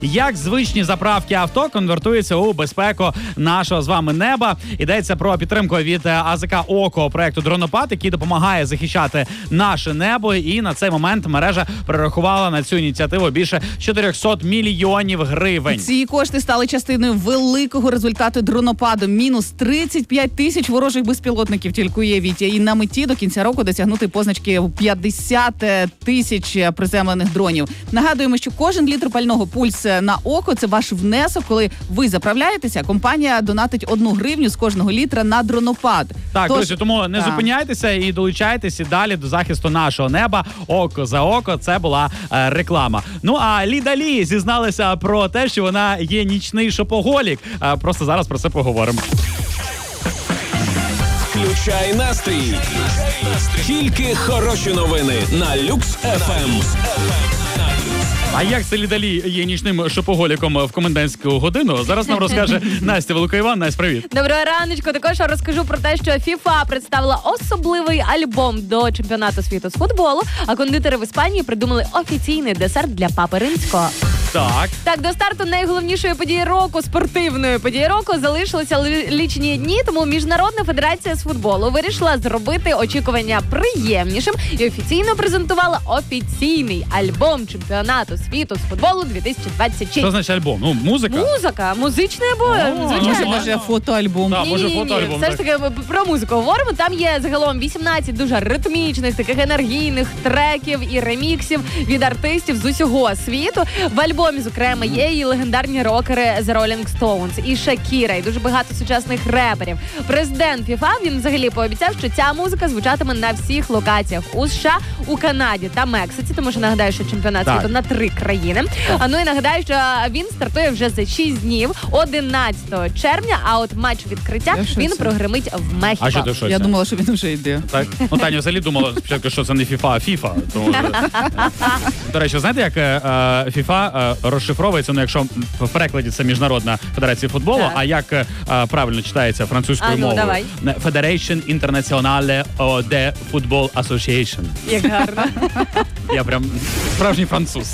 Як звичні заправки авто конвертуються у безпеку нашого з вами неба. Йдеться про підтримку від АЗК «Око» проєкту «Дронопад», який допомагає захищати наше небо. І на цей момент мережа перерахувала на цю ініціативу більше 400 мільйонів гривень. Ці кошти стали частиною великого результату «Дронопаду». Мінус 35 тисяч ворожих безпілотників тільки уявіть. І на меті до кінця року досягнути позначки 50 тисяч приземлених дронів. Нагадуємо, що кожен літр пального «Пульс» на око – це ваш внесок. Коли ви заправляєтеся, компанія донатить 1 гривню з кожного літра на «Дронопад». Так, друзі, тому не зупиняйтеся і долучайтеся далі до захисту нашого неба. Око за око. Це була реклама. Ну, а Ліда Лі зізналася про те, що вона є нічний шопоголік. Просто зараз про це поговоримо. Включай настрій. Тільки хороші новини на Люкс ФМ. А як це Ліда Лі є нічним шопоголіком в комендантську годину? Зараз нам розкаже Настя Великоїван. Настя, привіт. Доброго раночку. Також розкажу про те, що FIFA представила особливий альбом до чемпіонату світу з футболу, а кондитери в Іспанії придумали офіційний десерт для Папи Римського. Так, до старту найголовнішої події року, спортивної події року, залишилися лічені дні, тому Міжнародна федерація з футболу вирішила зробити очікування приємнішим і офіційно презентувала офіційний альбом чемпіонату світу з футболу 2026. Що значить альбом? Ну, музика? Музика, музичний альбом, звичайно. Може, фотоальбом. Так, може, фотоальбом. Все ж таки про музику говоримо. Там є загалом 18 дуже ритмічних, таких енергійних треків і реміксів від артистів з усього світу. В альбомі, зокрема, є і легендарні рокери The Rolling Stones, і Шакіра, і дуже багато сучасних реперів. Президент FIFA, він взагалі пообіцяв, що ця музика звучатиме на всіх локаціях у США, у Канаді та Мексиці, тому що нагадаю, що чемпіонат світу на 3 країни. А ну і нагадаю, що він стартує вже за 6 днів, 11 червня, а от матч відкриття він прогримить в Мехіко. А що ти в шоці? Я думала, що він вже йде. Так? Ну, Таня взагалі думала спочатку, що це не FIFA, а FIFA. Тому... До речі, знаєте, як FIFA розшифровується, ну, якщо в перекладі це Міжнародна федерація футболу, а як правильно читається французькою мовою? Давай. Federation Internationale de Football Association. Як гарно. Я прям справжній француз.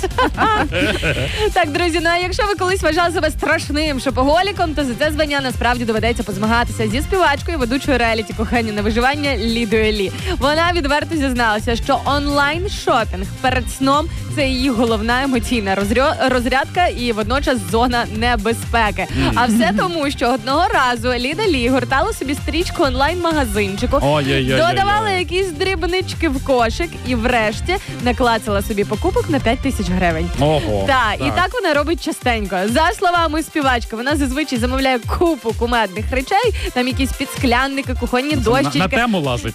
Так, друзі, ну а якщо ви колись вважали себе страшним шопоголіком, то за це звання насправді доведеться позмагатися зі співачкою, ведучою реаліті «Кохання на виживання» Лідою Лі. Вона відверто зізналася, що онлайн-шопінг перед сном – це її головна емоційна розрядка і водночас зона небезпеки. А все тому, що одного разу Ліда Лі гортала собі стрічку онлайн-магазинчику, додавала якісь дрібнички в кошик і врешті наклацала собі покупок на 5 тисяч гривень. Ого. Так, і так вона робить частенько. За словами співачки, вона зазвичай замовляє купу кумедних речей, там якісь підсклянники, кухонні дощечки. На тему лазить.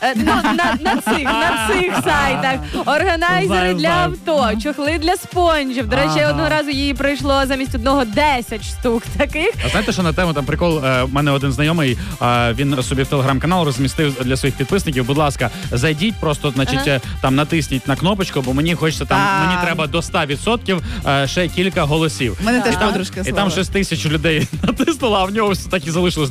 На цих сайтах. Органайзери для авто, чохли для спонжів. До речі, одного разу їй прийшло замість одного 10 штук таких. А знаєте, що на тему там прикол? У мене один знайомий, він собі в телеграм-канал розмістив для своїх підписників. Будь ласка, зайдіть, просто, значить, там натисніть на кнопочку, бо мені хочеться там, мені треба до 100% ще кілька голосів. Мене теж подружка І там 6 тисяч людей натиснула, а в нього все так і залишилось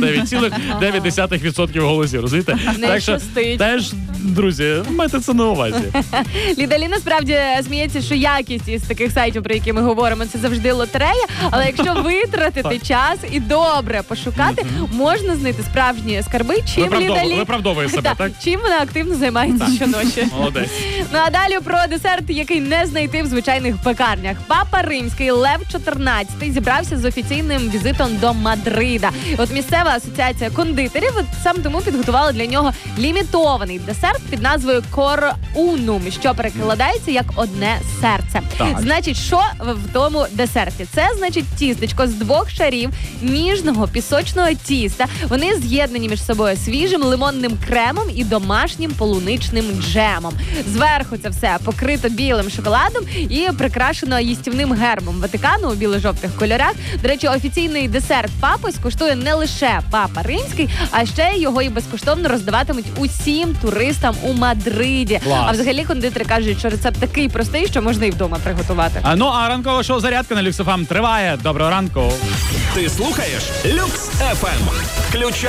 99,9% голосів. Розумієте? Так що теж, друзі, майте це на увазі. Ліда Лі насправді сміється, що якість із таких сайтів, про які ми говоримо, це завжди лотерея, але якщо витратити час і добре пошукати, можна знайти справжні скарби, чим Ліда Лі... Виправдовує себе, так? Чим вона активно займається щоночі. Молодець. Ну а далі про десерт, який не знайти в звичайних пекарнях. Папа Римський Лев XIV зібрався з офіційним візитом до Мадрида. І от місцева асоціація кондитерів сам тому підготувала для нього лімітований десерт під назвою Cor Unum, що перекладається як «одне серце». Значить, що в тому десерті? Це, значить, тістечко з 2 шарів ніжного пісочного тіста. Вони з'єднані між собою свіжим лимонним кремом і домашнім полуничним джемом. Зверху це все покрито білим шоколадом і прикрашено їстівним гербом Ватикану у біло-жовтих кольорах. До речі, офіційний десерт папи скуштує не лише Папа Римський, а ще його і безкоштовно роздаватимуть усім туристам у Мадриді. Клас. А взагалі кондитери кажуть, що рецепт такий простий, що можна і вдома приготувати. Ну, а ранкове шоу «Зарядка» на Люкс ФМ триває. Доброго ранку. Ти слухаєш Люкс ФМ. Включай